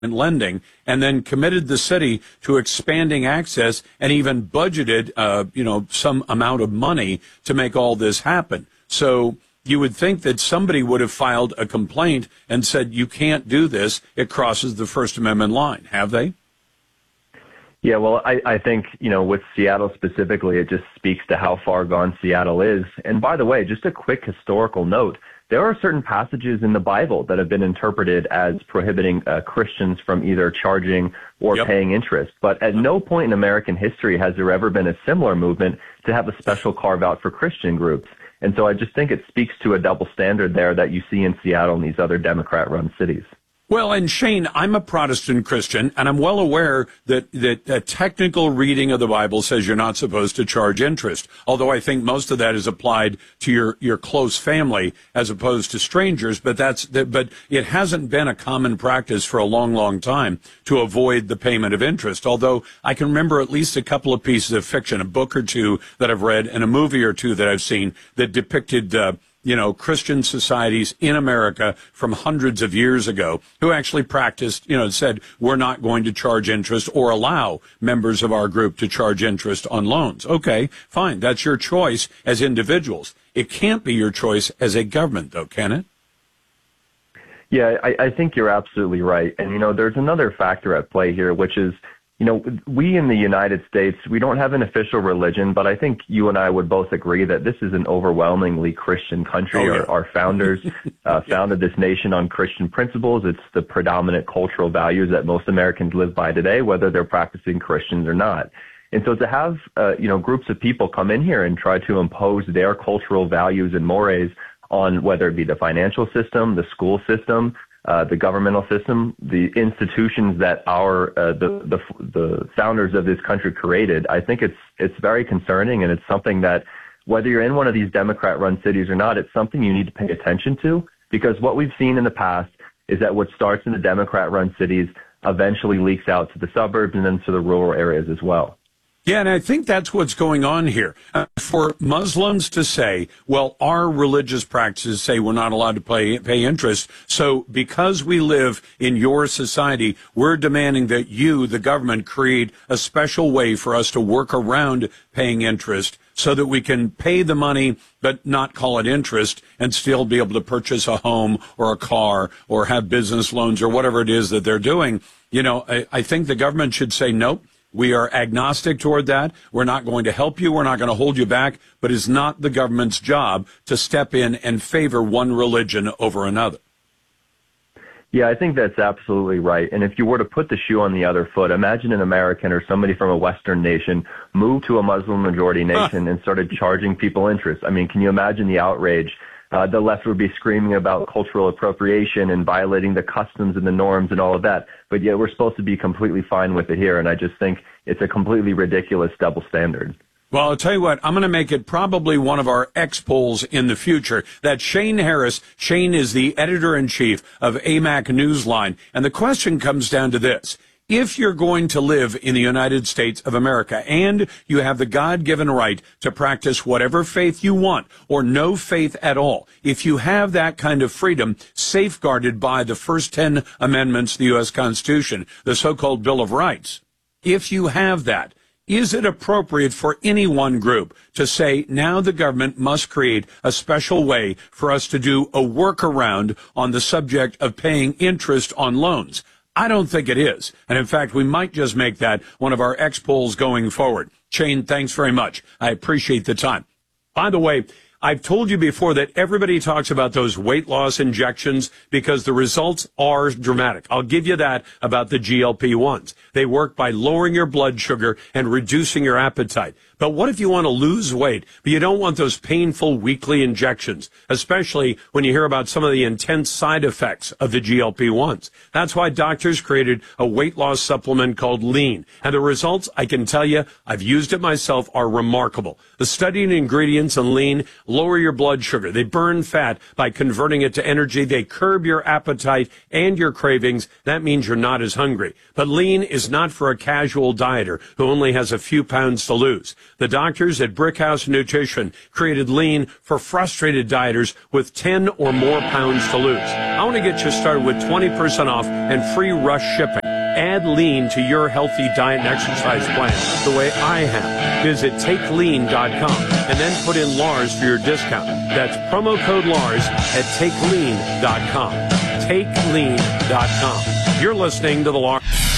and lending, and then committed the city to expanding access and even budgeted, some amount of money to make all this happen. So you would think that somebody would have filed a complaint and said, you can't do this. It crosses the First Amendment line. Have they? Yeah, well, I think, with Seattle specifically, it just speaks to how far gone Seattle is. And by the way, just a quick historical note, there are certain passages in the Bible that have been interpreted as prohibiting Christians from either charging or paying interest. But at no point in American history has there ever been a similar movement to have a special carve out for Christian groups. And so I just think it speaks to a double standard there that you see in Seattle and these other Democrat-run cities. Well, and Shane, I'm a Protestant Christian, and I'm well aware that a technical reading of the Bible says you're not supposed to charge interest, although I think most of that is applied to your close family as opposed to strangers, but it hasn't been a common practice for a long, long time to avoid the payment of interest, although I can remember at least a couple of pieces of fiction, a book or two that I've read and a movie or two that I've seen that depicted Christian societies in America from hundreds of years ago who actually practiced, said, we're not going to charge interest or allow members of our group to charge interest on loans. Okay, fine. That's your choice as individuals. It can't be your choice as a government, though, can it? Yeah, I think you're absolutely right. And, there's another factor at play here, which is, we in the United States, we don't have an official religion, but I think you and I would both agree that this is an overwhelmingly Christian country. Oh, yeah. Our founders founded this nation on Christian principles. It's the predominant cultural values that most Americans live by today, whether they're practicing Christians or not. And so to have, groups of people come in here and try to impose their cultural values and mores on whether it be the financial system, the school system, the governmental system, the institutions that the founders of this country created, I think it's very concerning, and it's something that whether you're in one of these Democrat-run cities or not, it's something you need to pay attention to, because what we've seen in the past is that what starts in the Democrat-run cities eventually leaks out to the suburbs and then to the rural areas as well. Yeah, and I think that's what's going on here. For Muslims to say, well, our religious practices say we're not allowed to pay interest, so because we live in your society, we're demanding that you, the government, create a special way for us to work around paying interest so that we can pay the money but not call it interest and still be able to purchase a home or a car or have business loans or whatever it is that they're doing. I think the government should say, nope. We are agnostic toward that. We're not going to help you. We're not going to hold you back. But it's not the government's job to step in and favor one religion over another. Yeah, I think that's absolutely right. And if you were to put the shoe on the other foot, imagine an American or somebody from a Western nation moved to a Muslim majority nation and started charging people interest. I mean, can you imagine the outrage? The left would be screaming about cultural appropriation and violating the customs and the norms and all of that. But yet we're supposed to be completely fine with it here. And I just think it's a completely ridiculous double standard. Well, I'll tell you what, I'm going to make it probably one of our X polls in the future. That Shane Harris, Shane is the editor-in-chief of AMAC Newsline. And the question comes down to this. If you're going to live in the United States of America and you have the God-given right to practice whatever faith you want or no faith at all, if you have that kind of freedom safeguarded by the first 10 amendments of the U.S. Constitution, the so-called Bill of Rights, if you have that, is it appropriate for any one group to say now the government must create a special way for us to do a workaround on the subject of paying interest on loans? I don't think it is. And in fact, we might just make that one of our X polls going forward. Shane, thanks very much. I appreciate the time. By the way, I've told you before that everybody talks about those weight loss injections because the results are dramatic. I'll give you that about the GLP-1s. They work by lowering your blood sugar and reducing your appetite. But what if you want to lose weight, but you don't want those painful weekly injections, especially when you hear about some of the intense side effects of the GLP-1s? That's why doctors created a weight loss supplement called Lean. And the results, I can tell you, I've used it myself, are remarkable. The studied ingredients in Lean lower your blood sugar. They burn fat by converting it to energy. They curb your appetite and your cravings. That means you're not as hungry. But Lean is not for a casual dieter who only has a few pounds to lose. The doctors at Brickhouse Nutrition created Lean for frustrated dieters with 10 or more pounds to lose. I want to get you started with 20% off and free rush shipping. Add Lean to your healthy diet and exercise plan the way I have. Visit TakeLean.com and then put in Lars for your discount. That's promo code Lars at TakeLean.com. TakeLean.com. You're listening to the Lars